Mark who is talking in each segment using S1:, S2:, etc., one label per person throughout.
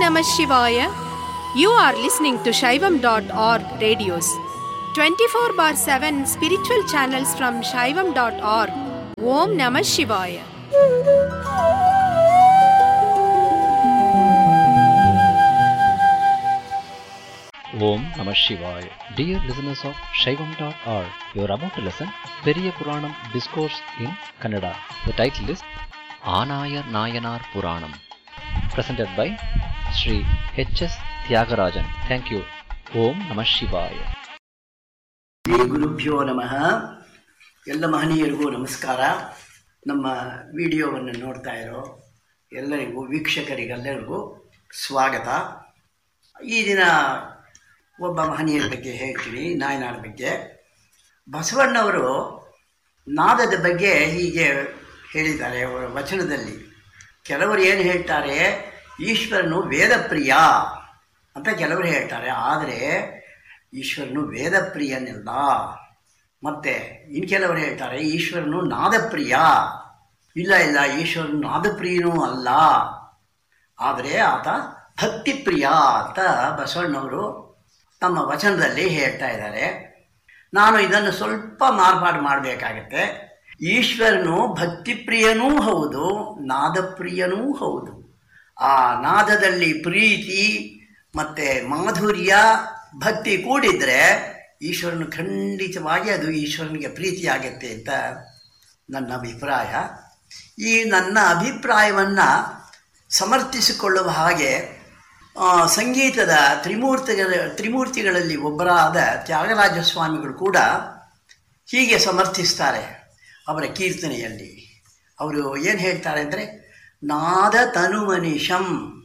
S1: Namah Shivaya. You are listening to Shaivam.org radios. 24/7 spiritual channels from Shaivam.org. Om Namah Shivaya.
S2: Om Namah Shivaya. Dear listeners of Shaivam.org, you are about to listen Periya Puranam Discourse in Kannada. The title is Anayar Nayanar Puranam, presented by Sri H.S. Tyagarajan. Thank you. Om Namah Shivaya.
S3: Shri ಗುರುಭ್ಯೋ ನಮಃ. ಎಲ್ಲ ಮಹನೀಯರಿಗೂ ನಮಸ್ಕಾರ. ನಮ್ಮ ವಿಡಿಯೋವನ್ನು ನೋಡ್ತಾ ಇರೋ ಎಲ್ಲರಿಗೂ, ವೀಕ್ಷಕರಿಗೆಲ್ಲರಿಗೂ ಸ್ವಾಗತ. ಈ ದಿನ ಒಬ್ಬ ಮಹನೀಯರ ಬಗ್ಗೆ ಹೇಳ್ತೀನಿ, ನಾಯನಾರ ಬಗ್ಗೆ. ಬಸವಣ್ಣವರು ನಾದದ ಬಗ್ಗೆ ಹೀಗೆ ಹೇಳಿದ್ದಾರೆ ಅವರ ವಚನದಲ್ಲಿ. ಕೆಲವರು ಏನು ಹೇಳ್ತಾರೆ, ಈಶ್ವರನು ವೇದಪ್ರಿಯ ಅಂತ ಕೆಲವರು ಹೇಳ್ತಾರೆ. ಆದರೆ ಈಶ್ವರನು ವೇದಪ್ರಿಯನಿಲ್ಲ. ಮತ್ತು ಇನ್ನು ಕೆಲವರು ಹೇಳ್ತಾರೆ ಈಶ್ವರನು ನಾದಪ್ರಿಯ. ಇಲ್ಲ, ಈಶ್ವರನು ನಾದಪ್ರಿಯನೂ ಅಲ್ಲ, ಆದರೆ ಆತ ಭಕ್ತಿಪ್ರಿಯ ಅಂತ ಬಸವಣ್ಣವರು ತಮ್ಮ ವಚನದಲ್ಲಿ ಹೇಳ್ತಾ ಇದ್ದಾರೆ. ನಾನು ಇದನ್ನು ಸ್ವಲ್ಪ ಮಾರ್ಪಾಡು ಮಾಡಬೇಕಾಗತ್ತೆ. ಈಶ್ವರನು ಭಕ್ತಿಪ್ರಿಯನೂ ಹೌದು, ನಾದಪ್ರಿಯನೂ ಹೌದು. ಆ ನಾದದಲ್ಲಿ ಪ್ರೀತಿ ಮತ್ತು ಮಾಧುರ್ಯ, ಭಕ್ತಿ ಕೂಡಿದರೆ ಈಶ್ವರನು ಖಂಡಿತವಾಗಿ ಅದು ಈಶ್ವರನಿಗೆ ಪ್ರೀತಿಯಾಗತ್ತೆ ಅಂತ ನನ್ನ ಅಭಿಪ್ರಾಯ. ಈ ನನ್ನ ಅಭಿಪ್ರಾಯವನ್ನು ಸಮರ್ಥಿಸಿಕೊಳ್ಳುವ ಹಾಗೆ ಸಂಗೀತದ ತ್ರಿಮೂರ್ತಿಗಳಲ್ಲಿ ಒಬ್ಬರಾದ ತ್ಯಾಗರಾಜ ಸ್ವಾಮಿಗಳು ಕೂಡ ಹೀಗೆ ಸಮರ್ಥಿಸ್ತಾರೆ ಅವರ ಕೀರ್ತನೆಯಲ್ಲಿ. ಅವರು ಏನು ಹೇಳ್ತಾರೆ ಅಂದರೆ, ನಾದ ತನುಮನಿಷಂ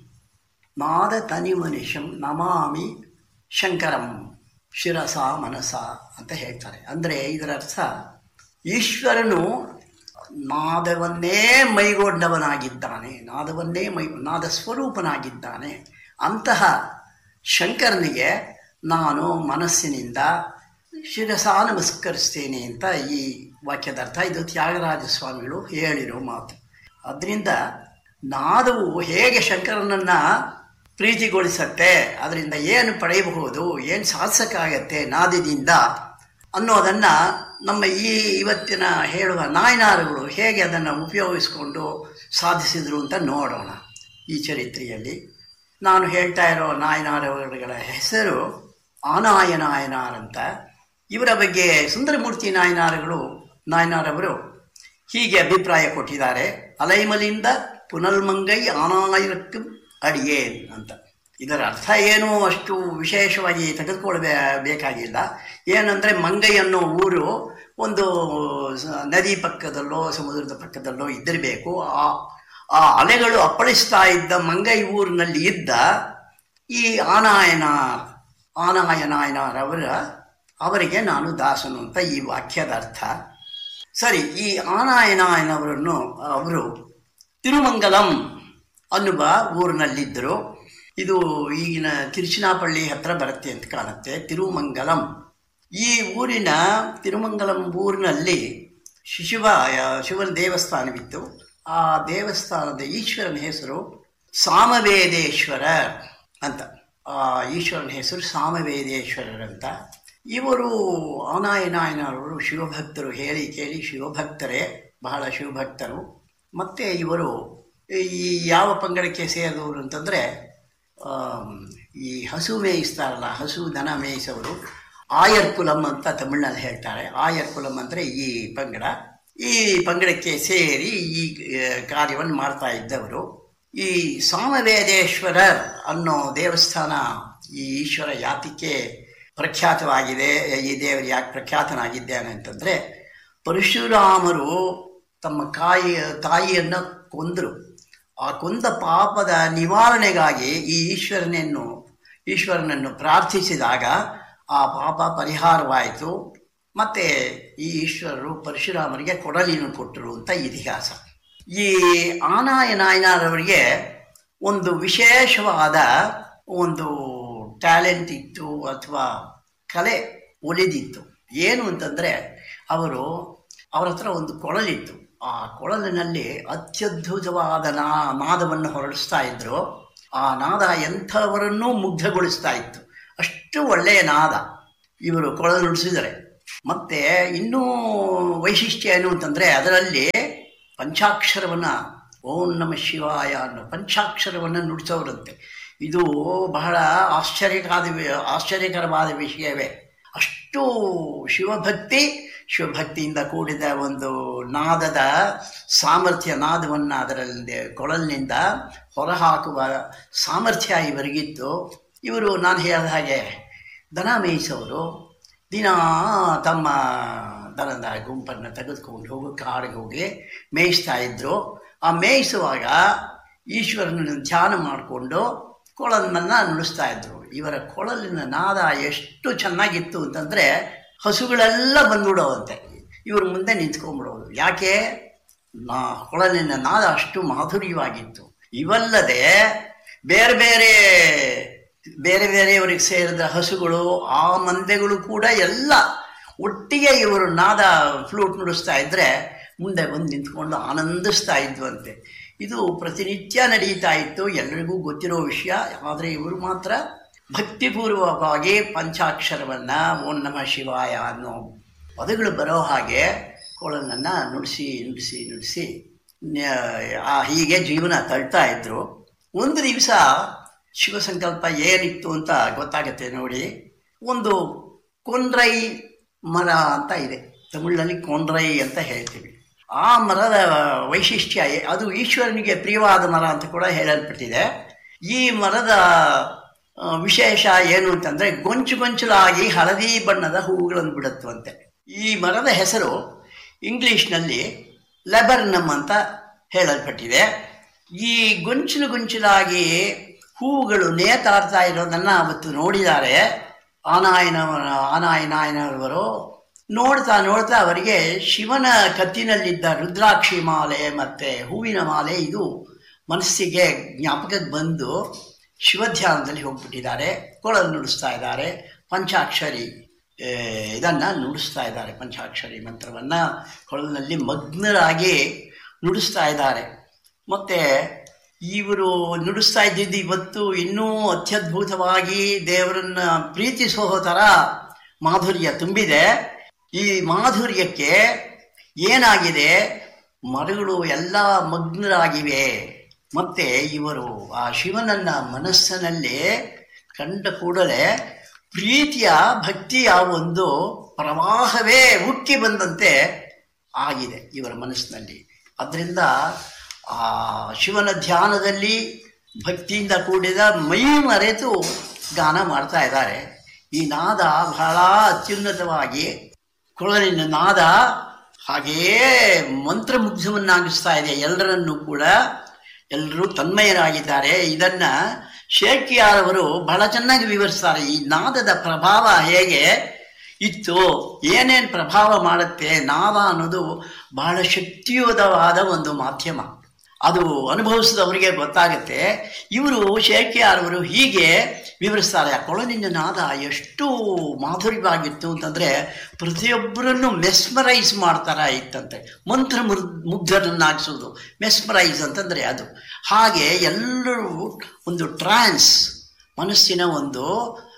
S3: ನಮಾಮಿ ಶಂಕರಂ ಶಿರಸ ಮನಸ ಅಂತ ಹೇಳ್ತಾರೆ. ಅಂದರೆ ಇದರ ಅರ್ಥ, ಈಶ್ವರನು ನಾದವನ್ನೇ ಮೈಗೊಂಡವನಾಗಿದ್ದಾನೆ, ನಾದ ಸ್ವರೂಪನಾಗಿದ್ದಾನೆ. ಅಂತಹ ಶಂಕರನಿಗೆ ನಾನು ಮನಸ್ಸಿನಿಂದ ಶಿರಸ ನಮಸ್ಕರಿಸ್ತೇನೆ ಅಂತ ಈ ವಾಕ್ಯದ ಅರ್ಥ. ಇದು ತ್ಯಾಗರಾಜ ಸ್ವಾಮಿಗಳು ಹೇಳಿರೋ ಮಾತು. ಅದರಿಂದ ನಾದವು ಹೇಗೆ ಶಂಕರನನ್ನು ಪ್ರೀತಿಗೊಳಿಸತ್ತೆ, ಅದರಿಂದ ಏನು ಪಡೆಯಬಹುದು, ಏನು ಸಾಧಿಸೋಕ್ಕಾಗತ್ತೆ ನಾದದಿಂದ ಅನ್ನೋದನ್ನು ನಮ್ಮ ಇವತ್ತಿನ ಹೇಳುವ ನಾಯನಾರುಗಳು ಹೇಗೆ ಅದನ್ನು ಉಪಯೋಗಿಸ್ಕೊಂಡು ಸಾಧಿಸಿದರು ಅಂತ ನೋಡೋಣ ಈ ಚರಿತ್ರೆಯಲ್ಲಿ. ನಾನು ಹೇಳ್ತಾ ಇರೋ ನಾಯನಾರಗಳ ಹೆಸರು ಆನಾಯ ನಾಯನಾರ್ ಅಂತ. ಇವರ ಬಗ್ಗೆ ಸುಂದರಮೂರ್ತಿ ನಾಯನಾರವರು ಹೀಗೆ ಅಭಿಪ್ರಾಯ ಕೊಟ್ಟಿದ್ದಾರೆ. ಅಲೈಮಲಿಂದ ಪುನಲ್ಮಂಗೈ ಆನಾಯರಕ್ಕೂ ಅಡಿಯೇನ್ ಅಂತ. ಇದರ ಅರ್ಥ ಏನು ಅಷ್ಟು ವಿಶೇಷವಾಗಿ ತೆಗೆದುಕೊಳ್ಬೇಕಾಗಿಲ್ಲ. ಏನಂದರೆ, ಮಂಗೈ ಅನ್ನೋ ಊರು ಒಂದು ನದಿ ಪಕ್ಕದಲ್ಲೋ ಸಮುದ್ರದ ಪಕ್ಕದಲ್ಲೋ ಇದ್ದಿರಬೇಕು. ಆ ಅಲೆಗಳು ಅಪ್ಪಳಿಸ್ತಾ ಇದ್ದ ಮಂಗೈ ಊರಿನಲ್ಲಿ ಇದ್ದ ಈ ಆನಾಯ ನಾಯನಾರ್ ಅವರಿಗೆ ನಾನು ದಾಸನು ಅಂತ ಈ ವಾಕ್ಯದ ಅರ್ಥ. ಸರಿ, ಈ ಆನಾಯ ನಾಯನವರನ್ನು ಅವರು ತಿರುಮಂಗಲಂ ಅನ್ನುವ ಊರಿನಲ್ಲಿದ್ದರು. ಇದು ಈಗಿನ ತಿರುಚಿನಾಪಳ್ಳಿ ಹತ್ರ ಬರುತ್ತೆ ಅಂತ ಕಾಣುತ್ತೆ, ತಿರುಮಂಗಲಂ. ಈ ತಿರುಮಂಗಲಂ ಊರಿನಲ್ಲಿ ಶಿವನ ದೇವಸ್ಥಾನವಿತ್ತು. ಆ ದೇವಸ್ಥಾನದ ಈಶ್ವರನ ಹೆಸರು ಸಾಮವೇದೇಶ್ವರ ಅಂತ. ಆ ಈಶ್ವರನ ಹೆಸರು ಸಾಮವೇದೇಶ್ವರರಂತ. ಇವರು ಆನಾಯ ನಾಯನವರು ಶಿವಭಕ್ತರು, ಹೇಳಿ ಕೇಳಿ ಶಿವಭಕ್ತರೇ, ಬಹಳ ಶಿವಭಕ್ತರು. ಮತ್ತು ಇವರು ಈ ಯಾವ ಪಂಗಡಕ್ಕೆ ಸೇರಿದವರು ಅಂತಂದರೆ, ಈ ಹಸು ಮೇಯಿಸ್ತಾರಲ್ಲ, ಹಸು ದನ ಮೇಯಿಸೋರು, ಆಯರ್ ಕುಲಂ ಅಂತ ತಮಿಳಿನಲ್ಲಿ ಹೇಳ್ತಾರೆ. ಆಯರ್ ಕುಲಂ ಅಂದರೆ ಈ ಪಂಗಡ. ಈ ಪಂಗಡಕ್ಕೆ ಸೇರಿ ಈ ಕಾರ್ಯವನ್ನು ಮಾಡ್ತಾ ಇದ್ದವರು. ಈ ಸಾಮವೇದೇಶ್ವರ ಅನ್ನೋ ದೇವಸ್ಥಾನ ಈ ಈಶ್ವರ ಯಾತಕ್ಕೆ ಪ್ರಖ್ಯಾತವಾಗಿದೆ, ಈ ದೇವರು ಯಾಕೆ ಪ್ರಖ್ಯಾತನಾಗಿದ್ದಾನೆ ಅಂತಂದರೆ, ಪರಶುರಾಮರು ತಮ್ಮ ತಾಯಿಯನ್ನು ಕೊಂದರು. ಆ ಕೊಂದ ಪಾಪದ ನಿವಾರಣೆಗಾಗಿ ಈ ಈಶ್ವರನನ್ನು ಪ್ರಾರ್ಥಿಸಿದಾಗ ಆ ಪಾಪ ಪರಿಹಾರವಾಯಿತು. ಮತ್ತು ಈ ಈಶ್ವರರು ಪರಶುರಾಮರಿಗೆ ಕೊಡಲಿಯನ್ನು ಕೊಟ್ಟರು ಅಂತ ಇತಿಹಾಸ. ಈ ಆನಾಯ ನಾಯನಾರವರಿಗೆ ಒಂದು ವಿಶೇಷವಾದ ಒಂದು ಟ್ಯಾಲೆಂಟ್ ಇತ್ತು, ಅಥವಾ ಕಲೆ ಒಲಿದಿತ್ತು. ಏನು ಅಂತಂದರೆ, ಅವರ ಹತ್ರ ಒಂದು ಕೊಳಲಿತ್ತು. ಆ ಕೊಳಲಿನಲ್ಲಿ ಅತ್ಯದ್ಭುತವಾದ ನಾದವನ್ನು ಹೊರಡಿಸ್ತಾ ಇದ್ದರು. ಆ ನಾದ ಎಂಥವರನ್ನೂ ಮುಗ್ಧಗೊಳಿಸ್ತಾ ಇತ್ತು. ಅಷ್ಟು ಒಳ್ಳೆಯ ನಾದ ಇವರು ಕೊಳಲು ನುಡಿಸಿದರೆ. ಮತ್ತೆ ಇನ್ನೂ ವೈಶಿಷ್ಟ್ಯ ಏನು ಅಂತಂದರೆ, ಅದರಲ್ಲಿ ಪಂಚಾಕ್ಷರವನ್ನು, ಓಂ ನಮಃ ಶಿವಾಯ ಅನ್ನೋ ಪಂಚಾಕ್ಷರವನ್ನು ನುಡಿಸೋರಂತೆ. ಇದು ಬಹಳ ಆಶ್ಚರ್ಯಕರವಾದ ವಿಷಯವೇ. ಅಷ್ಟು ಶಿವಭಕ್ತಿಯಿಂದ ಕೂಡಿದ ಒಂದು ನಾದದ ಸಾಮರ್ಥ್ಯ, ನಾದವನ್ನು ಅದರಲ್ಲಿ ಕೊಳಲಿನಿಂದ ಹೊರಹಾಕುವ ಸಾಮರ್ಥ್ಯ ಇವರಿಗಿತ್ತು. ಇವರು ನಾನು ಹೇಳಿದ ಹಾಗೆ ದನ ಮೇಯಿಸೋರು. ದಿನ ತಮ್ಮ ದನದ ಗುಂಪನ್ನು ತೆಗೆದುಕೊಂಡು ಹೋಗಿ ಕಾಡಿಗೆ ಹೋಗಿ ಮೇಯಿಸ್ತಾ ಇದ್ದರು. ಆ ಮೇಯಿಸುವಾಗ ಈಶ್ವರನ ಧ್ಯಾನ ಮಾಡಿಕೊಂಡು ಕೊಳಲನ್ನು ನುಡಿಸ್ತಾ ಇದ್ರು. ಇವರ ಕೊಳಲಿನ ನಾದ ಎಷ್ಟು ಚೆನ್ನಾಗಿತ್ತು ಅಂತಂದರೆ ಹಸುಗಳೆಲ್ಲ ಬಂದ್ಬಿಡೋವಂತೆ, ಇವ್ರ ಮುಂದೆ ನಿಂತ್ಕೊಂಡ್ಬಿಡೋದು. ಯಾಕೆ? ಕೊಳಲಿನ ನಾದ ಅಷ್ಟು ಮಾಧುರ್ಯವಾಗಿತ್ತು. ಇವಲ್ಲದೆ ಬೇರೆ ಬೇರೆಯವರಿಗೆ ಸೇರಿದ ಹಸುಗಳು, ಆ ಮಂದೆಗಳು ಕೂಡ ಎಲ್ಲ ಒಟ್ಟಿಗೆ ಇವರು ನಾದ ಫ್ಲೂಟ್ ನುಡಿಸ್ತಾ ಇದ್ದರೆ ಮುಂದೆ ಬಂದು ನಿಂತ್ಕೊಂಡು ಆನಂದಿಸ್ತಾ ಇದ್ವಂತೆ. ಇದು ಪ್ರತಿನಿತ್ಯ ನಡೀತಾ ಇತ್ತು, ಎಲ್ಲರಿಗೂ ಗೊತ್ತಿರೋ ವಿಷಯ. ಆದರೆ ಇವರು ಮಾತ್ರ ಭಕ್ತಿಪೂರ್ವಕವಾಗಿ ಪಂಚಾಕ್ಷರವನ್ನು, ಓಂ ನಮಃ ಶಿವಾಯ ಅನ್ನೋ ಪದಗಳು ಬರೋ ಹಾಗೆ ಕೊಳಲನ್ನು ನುಡಿಸಿ ಹೀಗೆ ಜೀವನ ತಳ್ತಾ ಇದ್ರು. ಒಂದು ದಿವಸ ಶಿವಸಂಕಲ್ಪ ಏನಿತ್ತು ಅಂತ ಗೊತ್ತಾಗತ್ತೆ ನೋಡಿ. ಒಂದು ಕೊಂಡ್ರೈ ಮರ ಅಂತ ಇದೆ, ತಮಿಳಿನಲ್ಲಿ ಕೊಂಡ್ರೈ ಅಂತ ಹೇಳ್ತೀವಿ. ಆ ಮರದ ವೈಶಿಷ್ಟ್ಯ, ಅದು ಈಶ್ವರನಿಗೆ ಪ್ರಿಯವಾದ ಮರ ಅಂತ ಕೂಡ ಹೇಳಲ್ಪಟ್ಟಿದೆ. ಈ ಮರದ ವಿಶೇಷ ಏನು ಅಂತಂದರೆ, ಗೊಂಚಲಾಗಿ ಹಳದಿ ಬಣ್ಣದ ಹೂವುಗಳನ್ನು ಬಿಡುತ್ತವಂತೆ. ಈ ಮರದ ಹೆಸರು ಇಂಗ್ಲೀಷ್ನಲ್ಲಿ ಲೆಬರ್ನಮ್ ಅಂತ ಹೇಳಲ್ಪಟ್ಟಿದೆ. ಈ ಗೊಂಚಲಾಗಿ ಹೂವುಗಳು ನೇತಾಡ್ತಾ ಇರೋದನ್ನು ಅವತ್ತು ನೋಡಿದ್ದಾರೆ ಆನಾಯನಾಯನವರು. ನೋಡ್ತಾ ಅವರಿಗೆ ಶಿವನ ಕತ್ತಿನಲ್ಲಿದ್ದ ರುದ್ರಾಕ್ಷಿ ಮಾಲೆ ಮತ್ತು ಹೂವಿನ ಮಾಲೆ ಇದು ಮನಸ್ಸಿಗೆ ಜ್ಞಾಪಕಕ್ಕೆ ಬಂದು ಶಿವಧ್ಯಾನದಲ್ಲಿ ಹೋಗ್ಬಿಟ್ಟಿದ್ದಾರೆ. ಕೊಳಲು ನುಡಿಸ್ತಾ ಇದ್ದಾರೆ, ಪಂಚಾಕ್ಷರಿ ಇದನ್ನು ನುಡಿಸ್ತಾ ಇದ್ದಾರೆ. ಪಂಚಾಕ್ಷರಿ ಮಂತ್ರವನ್ನು ಕೊಳಲಿನಲ್ಲಿ ಮಗ್ನರಾಗಿ ನುಡಿಸ್ತಾ ಇದ್ದಾರೆ. ಮತ್ತು ಇವರು ನುಡಿಸ್ತಾ ಇದ್ದಿದ್ದು ಇವತ್ತು ಇನ್ನೂ ಅತ್ಯದ್ಭುತವಾಗಿ ದೇವರನ್ನ ಪ್ರೀತಿಸೋ ಥರ ಮಾಧುರ್ಯ ತುಂಬಿದೆ. ಈ ಮಾಧುರ್ಯಕ್ಕೆ ಏನಾಗಿದೆ, ಮರಗಳು ಎಲ್ಲ ಮಗ್ನರಾಗಿವೆ. ಮತ್ತು ಇವರು ಆ ಶಿವನನ್ನ ಮನಸ್ಸಿನಲ್ಲಿ ಕಂಡ ಕೂಡಲೇ ಪ್ರೀತಿಯ ಭಕ್ತಿಯ ಒಂದು ಪ್ರವಾಹವೇ ಉಕ್ಕಿ ಬಂದಂತೆ ಆಗಿದೆ ಇವರ ಮನಸ್ಸಿನಲ್ಲಿ. ಅದರಿಂದ ಆ ಶಿವನ ಧ್ಯಾನದಲ್ಲಿ ಭಕ್ತಿಯಿಂದ ಕೂಡಿದ ಮೈ ಮರೆತು ಗಾನ ಮಾಡ್ತಾ ಇದ್ದಾರೆ. ಈ ನಾದ ಬಹಳ ಅತ್ಯುನ್ನತವಾಗಿ, ಕೊಳಲಿನ ನಾದ ಹಾಗೆಯೇ ಮಂತ್ರಮುಗ್ಧವನ್ನಾಗಿಸ್ತಾ ಇದೆ ಎಲ್ಲರನ್ನೂ ಕೂಡ. ಎಲ್ಲರೂ ತನ್ಮಯರಾಗಿದ್ದಾರೆ. ಇದನ್ನು ಶೇಕಿಯಾರ್ ಅವರು ಬಹಳ ಚೆನ್ನಾಗಿ ವಿವರಿಸ್ತಾರೆ. ಈ ನಾದದ ಪ್ರಭಾವ ಹೇಗೆ ಇತ್ತು, ಏನೇನು ಪ್ರಭಾವ ಮಾಡುತ್ತೆ. ನಾದ ಅನ್ನೋದು ಬಹಳ ಶಕ್ತಿಯುತವಾದ ಒಂದು ಮಾಧ್ಯಮ, ಅದು ಅನುಭವಿಸಿದವರಿಗೆ ಗೊತ್ತಾಗುತ್ತೆ. ಇವರು ಶೇಕಿಯಾರ್ ಅವರು ಹೀಗೆ ವಿವರಿಸ್ತಾರೆ. ಆ ಕೊಳಲಿನ ನಾದ ಎಷ್ಟು ಮಾಧುರ್ಯವಾಗಿತ್ತು ಅಂತಂದರೆ ಪ್ರತಿಯೊಬ್ಬರನ್ನು ಮೆಸ್ಮರೈಸ್ ಮಾಡ್ತಾರ ಇತ್ತಂತೆ. ಮಂತ್ರ ಮುಗ್ಧರನ್ನಾಗಿಸೋದು ಮೆಸ್ಮರೈಸ್ ಅಂತಂದರೆ ಅದು. ಹಾಗೆ ಎಲ್ಲರೂ ಒಂದು ಟ್ರಾನ್ಸ್, ಮನಸ್ಸಿನ ಒಂದು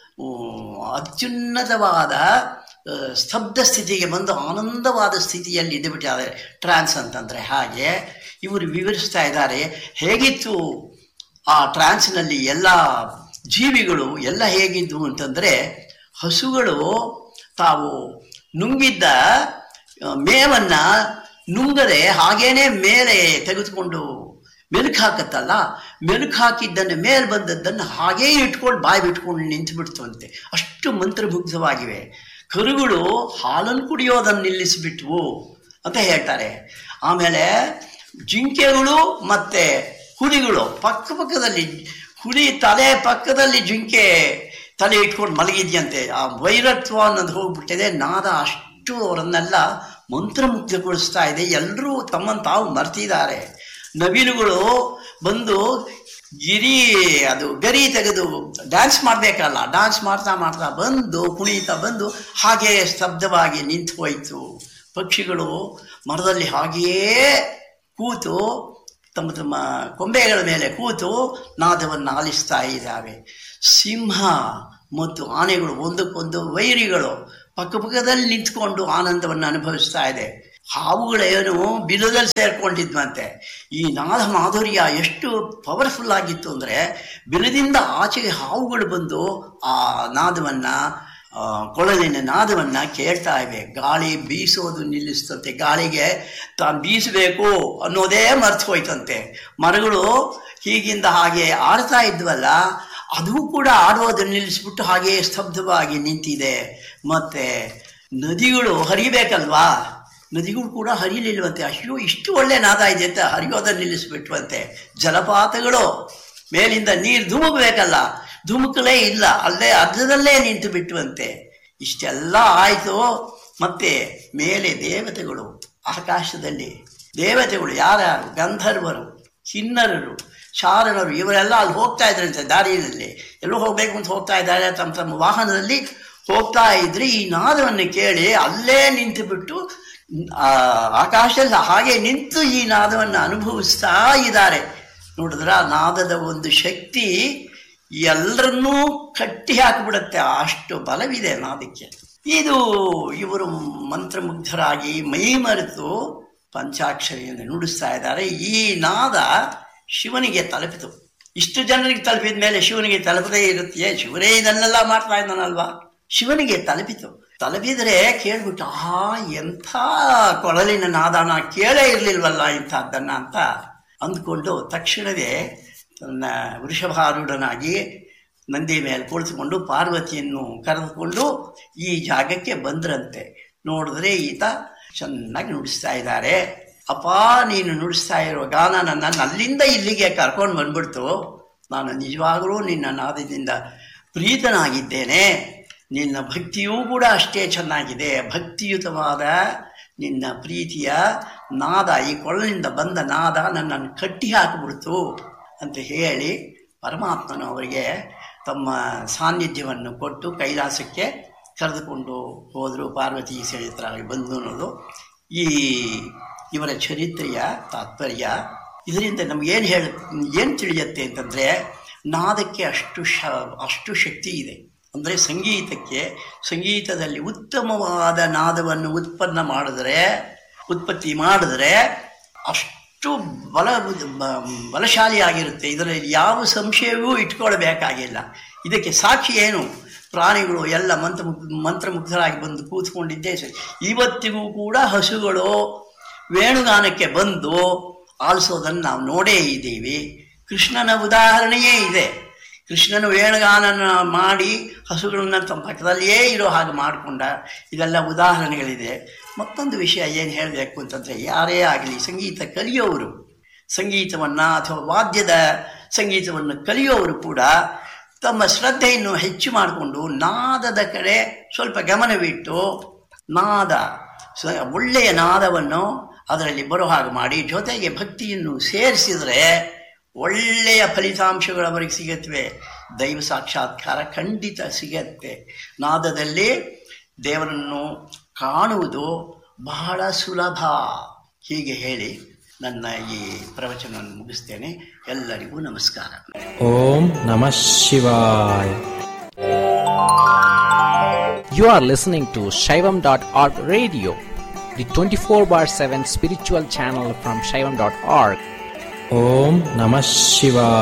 S3: ಅತ್ಯುನ್ನತವಾದ ಸ್ತಬ್ಧ ಸ್ಥಿತಿಗೆ ಬಂದು ಆನಂದವಾದ ಸ್ಥಿತಿಯಲ್ಲಿ ಇದ್ದುಬಿಟ್ಟಿದ್ದಾರೆ. ಟ್ರಾನ್ಸ್ ಅಂತಂದರೆ ಹಾಗೆ ಇವರು ವಿವರಿಸ್ತಾ ಇದ್ದಾರೆ. ಹೇಗಿತ್ತು ಆ ಟ್ರಾನ್ಸ್ನಲ್ಲಿ ಎಲ್ಲ ಜೀವಿಗಳು ಎಲ್ಲ ಹೇಗಿದ್ವು ಅಂತಂದರೆ, ಹಸುಗಳು ತಾವು ನುಂಗಿದ್ದ ಮೇವನ್ನು ನುಂಗದೆ ಹಾಗೇನೆ ಮೇಲೆ ತೆಗೆದುಕೊಂಡು ಮೆಲುಕು ಹಾಕತ್ತಲ್ಲ, ಮೆಲುಕು ಹಾಕಿದ್ದನ್ನು ಮೇಲೆ ಬಂದದ್ದನ್ನು ಹಾಗೇ ಇಟ್ಕೊಂಡು ಬಾಯಿ ಬಿಟ್ಕೊಂಡು ನಿಂತು ಬಿಡ್ತವಂತೆ. ಅಷ್ಟು ಮಂತ್ರಮುಗ್ಧವಾಗಿವೆ. ಕರುಗಳು ಹಾಲನ್ನು ಕುಡಿಯೋದನ್ನು ನಿಲ್ಲಿಸಿಬಿಟ್ವು ಅಂತ ಹೇಳ್ತಾರೆ. ಆಮೇಲೆ ಜಿಂಕೆಗಳು ಮತ್ತು ಹುಲಿಗಳು ಪಕ್ಕದಲ್ಲಿ, ಹುಲಿ ತಲೆ ಪಕ್ಕದಲ್ಲಿ ಜಿಂಕೆ ತಲೆ ಇಟ್ಕೊಂಡು ಮಲಗಿದ್ಯಂತೆ. ಆ ವೈರತ್ವ ಅನ್ನೋದು ಹೋಗ್ಬಿಟ್ಟಿದೆ. ನಾದ ಅಷ್ಟು ಅವರನ್ನೆಲ್ಲ ಮಂತ್ರಮುಗ್ಧಗೊಳಿಸ್ತಾ ಇದೆ. ಎಲ್ಲರೂ ತಮ್ಮನ್ನು ತಾವು ಮರ್ತಿದ್ದಾರೆ. ನವಿಲುಗಳು ಬಂದು ಗರಿ ತೆಗೆದು ಡ್ಯಾನ್ಸ್ ಮಾಡಬೇಕಲ್ಲ, ಡ್ಯಾನ್ಸ್ ಮಾಡ್ತಾ ಬಂದು ಕುಣಿತಾ ಬಂದು ಹಾಗೇ ಸ್ತಬ್ಧವಾಗಿ ನಿಂತು ಹೋಯಿತು. ಪಕ್ಷಿಗಳು ಮರದಲ್ಲಿ ಹಾಗೆಯೇ ಕೂತು ತಮ್ಮ ತಮ್ಮ ಕೊಂಬೆಗಳ ಮೇಲೆ ಕೂತು ನಾದವನ್ನು ಆಲಿಸ್ತಾ ಇದ್ದಾವೆ. ಸಿಂಹ ಮತ್ತು ಆನೆಗಳು ಒಂದಕ್ಕೊಂದು ವೈರಿಗಳು ಪಕ್ಕಪಕ್ಕದಲ್ಲಿ ನಿಂತ್ಕೊಂಡು ಆನಂದವನ್ನು ಅನುಭವಿಸ್ತಾ ಇದೆ. ಹಾವುಗಳೇನು ಬಿಲದಲ್ಲಿ ಸೇರ್ಕೊಂಡಿದ್ವಂತೆ. ಈ ನಾದ ಮಾಧುರ್ಯ ಎಷ್ಟು ಪವರ್ಫುಲ್ ಆಗಿತ್ತು ಅಂದರೆ, ಬಿಲದಿಂದ ಆಚೆಗೆ ಹಾವುಗಳು ಬಂದು ಆ ನಾದವನ್ನು, ಕೊಳಲಿನ ನಾದವನ್ನು ಕೇಳ್ತಾ ಇವೆ. ಗಾಳಿ ಬೀಸೋದು ನಿಲ್ಲಿಸ್ತಂತೆ, ಗಾಳಿಗೆ ತಾನು ಬೀಸಬೇಕು ಅನ್ನೋದೇ ಮರ್ತು ಹೋಯ್ತಂತೆ. ಮರಗಳು ಹೀಗಿಂದ ಹಾಗೆ ಆಡ್ತಾ ಇದ್ವಲ್ಲ, ಅದು ಕೂಡ ಆಡೋದನ್ನು ನಿಲ್ಲಿಸ್ಬಿಟ್ಟು ಹಾಗೆ ಸ್ತಬ್ಧವಾಗಿ ನಿಂತಿದೆ. ಮತ್ತು ನದಿಗಳು ಹರಿಬೇಕಲ್ವಾ, ನದಿಗಳು ಕೂಡ ಹರಿಲಿಲ್ವಂತೆ. ಅಯ್ಯೋ, ಇಷ್ಟು ಒಳ್ಳೆ ನಾದ ಇದೆ ಅಂತ ಹರಿಯೋದನ್ನು ನಿಲ್ಲಿಸ್ಬಿಟ್ವಂತೆ. ಜಲಪಾತಗಳು ಮೇಲಿಂದ ನೀರು ಧುಮುಕಬೇಕಲ್ಲ, ಧುಮುಕಲೇ ಇಲ್ಲ, ಅಲ್ಲೇ ಅರ್ಧದಲ್ಲೇ ನಿಂತು ಬಿಟ್ಟುವಂತೆ. ಇಷ್ಟೆಲ್ಲ ಆಯಿತು. ಮತ್ತೆ ಮೇಲೆ ದೇವತೆಗಳು, ಆಕಾಶದಲ್ಲಿ ದೇವತೆಗಳು ಯಾರ್ಯಾರು, ಗಂಧರ್ವರು, ಕಿನ್ನರರು, ಚಾರಣರು, ಇವರೆಲ್ಲ ಅಲ್ಲಿ ಹೋಗ್ತಾ ಇದ್ರಂತೆ. ದಾರಿಯಲ್ಲಿ ಎಲ್ಲೋ ಹೋಗ್ಬೇಕು ಅಂತ ಹೋಗ್ತಾ ಇದ್ದಾರೆ, ತಮ್ಮ ತಮ್ಮ ವಾಹನದಲ್ಲಿ ಹೋಗ್ತಾ ಇದ್ರೆ ಈ ನಾದವನ್ನು ಕೇಳಿ ಅಲ್ಲೇ ನಿಂತು ಬಿಟ್ಟು ಆಕಾಶದಲ್ಲಿ ಹಾಗೆ ನಿಂತು ಈ ನಾದವನ್ನು ಅನುಭವಿಸ್ತಾ ಇದ್ದಾರೆ. ನೋಡಿದ್ರ ನಾದದ ಒಂದು ಶಕ್ತಿ ಎಲ್ಲರನ್ನೂ ಕಟ್ಟಿ ಹಾಕಿಬಿಡುತ್ತೆ, ಅಷ್ಟು ಬಲವಿದೆ ನಾದಕ್ಕೆ. ಇವರು ಮಂತ್ರಮುಗ್ಧರಾಗಿ ಮೈ ಮರೆತು ಪಂಚಾಕ್ಷರಿಯನ್ನು ನುಡಿಸ್ತಾ ಇದ್ದಾರೆ. ಈ ನಾದ ಶಿವನಿಗೆ ತಲುಪಿತು. ಇಷ್ಟು ಜನರಿಗೆ ತಲುಪಿದ ಮೇಲೆ ಶಿವನಿಗೆ ತಲುಪದೇ ಇರುತ್ತೆಯೇ? ಶಿವನೇ ಇದನ್ನೆಲ್ಲ ಮಾಡ್ತಾ ಇದ್ದಾನಲ್ವಾ. ಶಿವನಿಗೆ ತಲುಪಿದರೆ ಕೇಳ್ಬಿಟ್ಟು, ಎಂಥ ಕೊಳಲಿನ ನಾದಾನ, ಕೇಳೇ ಇರಲಿಲ್ವಲ್ಲ ಇಂಥದ್ದನ್ನು ಅಂತ ಅಂದ್ಕೊಂಡು ತಕ್ಷಣವೇ ತನ್ನ ವೃಷಭಾರೂಢನಾಗಿ ನಂದಿ ಮೇಲೆ ಕುಳಿತುಕೊಂಡು ಪಾರ್ವತಿಯನ್ನು ಕರೆದುಕೊಂಡು ಈ ಜಾಗಕ್ಕೆ ಬಂದ್ರಂತೆ. ನೋಡಿದ್ರೆ ಈತ ಚೆನ್ನಾಗಿ ನುಡಿಸ್ತಾ ಇದ್ದಾರೆ. ಅಪ್ಪ, ನೀನು ನುಡಿಸ್ತಾ ಇರೋ ಗಾನ ನನ್ನನ್ನು ಅಲ್ಲಿಂದ ಇಲ್ಲಿಗೆ ಕರ್ಕೊಂಡು ಬಂದ್ಬಿಡ್ತು. ನಾನು ನಿಜವಾಗಲೂ ನಿನ್ನ ನಾದದಿಂದ ಪ್ರೀತನಾಗಿದ್ದೇನೆ. ನಿನ್ನ ಭಕ್ತಿಯೂ ಕೂಡ ಅಷ್ಟೇ ಚೆನ್ನಾಗಿದೆ. ಭಕ್ತಿಯುತವಾದ ನಿನ್ನ ಪ್ರೀತಿಯ ನಾದ, ಈ ಕೊಳಲಿನಿಂದ ಬಂದ ನಾದ ನನ್ನನ್ನು ಕಟ್ಟಿ ಹಾಕಿಬಿಡ್ತು ಅಂತ ಹೇಳಿ ಪರಮಾತ್ಮನು ಅವರಿಗೆ ತಮ್ಮ ಸಾನ್ನಿಧ್ಯವನ್ನು ಕೊಟ್ಟು ಕೈಲಾಸಕ್ಕೆ ಕರೆದುಕೊಂಡು ಹೋದರು. ಪಾರ್ವತಿ ಸೆಳೆತರಾಗಿ ಬಂದು ಅನ್ನೋದು ಇವರ ಚರಿತ್ರೆಯ ತಾತ್ಪರ್ಯ. ಇದರಿಂದ ನಮಗೇನು ತಿಳಿಯುತ್ತೆ ಅಂತಂದರೆ, ನಾದಕ್ಕೆ ಅಷ್ಟು ಶಕ್ತಿ ಇದೆ. ಅಂದರೆ ಸಂಗೀತದಲ್ಲಿ ಉತ್ತಮವಾದ ನಾದವನ್ನು ಉತ್ಪತ್ತಿ ಮಾಡಿದ್ರೆ ಅಷ್ಟು ಬಲಶಾಲಿಯಾಗಿರುತ್ತೆ. ಇದರಲ್ಲಿ ಯಾವ ಸಂಶಯವೂ ಇಟ್ಕೊಳ್ಬೇಕಾಗಿಲ್ಲ. ಇದಕ್ಕೆ ಸಾಕ್ಷಿ ಏನು? ಪ್ರಾಣಿಗಳು ಎಲ್ಲ ಮಂತ್ರಮುಗ್ಧರಾಗಿ ಬಂದು ಕೂತ್ಕೊಂಡಿದ್ದೇ ಸರಿ. ಇವತ್ತಿಗೂ ಕೂಡ ಹಸುಗಳು ವೇಣುಗಾನಕ್ಕೆ ಬಂದು ಆಲಿಸೋದನ್ನು ನಾವು ನೋಡೇ ಇದ್ದೀವಿ. ಕೃಷ್ಣನ ಉದಾಹರಣೆಯೇ ಇದೆ. ಕೃಷ್ಣನು ವೇಣುಗಾನನ ಮಾಡಿ ಹಸುಗಳನ್ನ ತಮ್ಮ ಪಕ್ಕದಲ್ಲಿಯೇ ಇರೋ ಹಾಗೆ ಮಾಡಿಕೊಂಡ, ಇದೆಲ್ಲ ಉದಾಹರಣೆಗಳಿದೆ. ಮತ್ತೊಂದು ವಿಷಯ ಏನು ಹೇಳಬೇಕು ಅಂತಂದರೆ, ಯಾರೇ ಆಗಲಿ ಸಂಗೀತ ಕಲಿಯೋರು, ಸಂಗೀತವನ್ನು ಅಥವಾ ವಾದ್ಯದ ಸಂಗೀತವನ್ನು ಕಲಿಯೋರು ಕೂಡ ತಮ್ಮ ಶ್ರದ್ಧೆಯನ್ನು ಹೆಚ್ಚು ಮಾಡಿಕೊಂಡು ನಾದದ ಕಡೆ ಸ್ವಲ್ಪ ಗಮನವಿಟ್ಟು ಒಳ್ಳೆಯ ನಾದವನ್ನು ಅದರಲ್ಲಿ ಬರೋ ಹಾಗೆ ಮಾಡಿ ಜೊತೆಗೆ ಭಕ್ತಿಯನ್ನು ಸೇರಿಸಿದರೆ ಒಳ್ಳೆಯ ಫಲಿತಾಂಶಗಳು ಅವರಿಗೆ ಸಿಗುತ್ತವೆ. ದೈವ ಸಾಕ್ಷಾತ್ಕಾರ ಖಂಡಿತ ಸಿಗತ್ತೆ. ನಾದದಲ್ಲಿ ದೇವರನ್ನು ಕಾಣುವುದು ಬಹಳ ಸುಲಭ. ಹೀಗೆ ಹೇಳಿ ನನ್ನ ಈ ಪ್ರವಚನವನ್ನು ಮುಗಿಸ್ತೇನೆ. ಎಲ್ಲರಿಗೂ ನಮಸ್ಕಾರ.
S4: ಓಂ ನಮಃ ಶಿವಾಯ.
S5: You are listening to Shaivam.org radio, the 24/7 spiritual channel from Shaivam.org.
S4: ಓಂ ನಮಃ ಶಿವಾಯ.